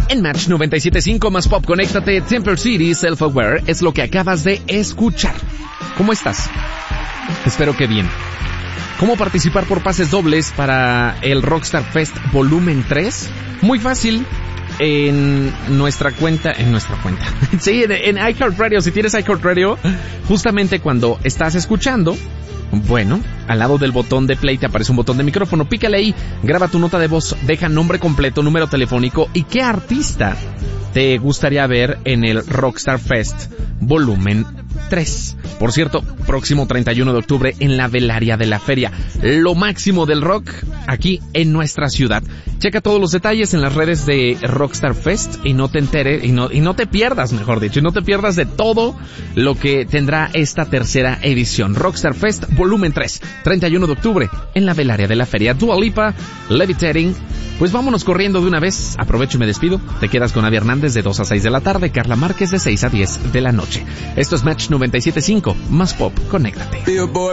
En Match 97.5 más pop, conéctate. Temper City, Self-Aware es lo que acabas de escuchar. ¿Cómo estás? Espero que bien. ¿Cómo participar por pases dobles para el Rockstar Fest Volumen 3? Muy fácil. En nuestra cuenta. Sí, en iHeartRadio. Si tienes iHeartRadio, justamente cuando estás escuchando, bueno, al lado del botón de play te aparece un botón de micrófono. Pícale ahí, graba tu nota de voz, deja nombre completo, número telefónico y qué artista te gustaría ver en el Rockstar Fest Volumen 3. Por cierto, próximo 31 de octubre en la Velaria de la Feria. Lo máximo del rock aquí en nuestra ciudad. Checa todos los detalles en las redes de Rockstar Fest y no te enteres, y no te pierdas, mejor dicho, y no te pierdas de todo lo que tendrá esta tercera edición. Rockstar Fest Volumen 3, 31 de octubre en la Velaria de la Feria. Dua Lipa, Levitating. Pues vámonos corriendo de una vez. Aprovecho y me despido. Te quedas con Abby Hernández de 2 a 6 de la tarde, Carla Márquez de 6 a 10 de la noche. Esto es Match 97.5, más pop, conéctate.